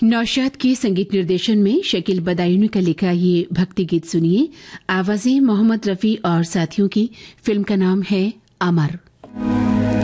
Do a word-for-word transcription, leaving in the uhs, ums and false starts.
नौशाद के संगीत निर्देशन में शकील बदायूनी का लिखा ये भक्ति गीत सुनिए। आवाजें मोहम्मद रफी और साथियों की। फिल्म का नाम है अमर।